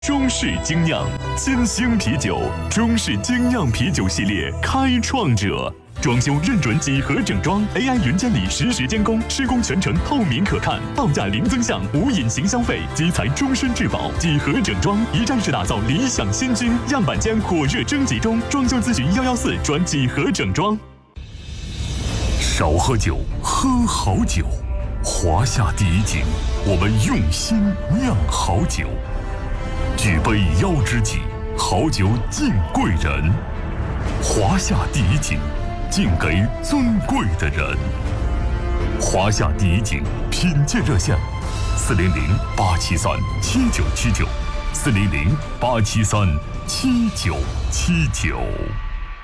中式精酿金星啤酒，中式精酿啤酒系列开创者。装修认准几何整装 ，AI 云监理实时监工，施工全程透明可看，报价零增项，无隐形消费，基材终身质保。几何整装一站式打造理想新居，样板间火热征集中，装修咨询114转几何整装。 少喝酒，喝好酒。华夏第一景，我们用心酿好酒。举杯邀知己，好酒敬贵人。华夏第一景，敬给尊贵的人。华夏第一景品鉴热线：400-873-7979，400-873-7979。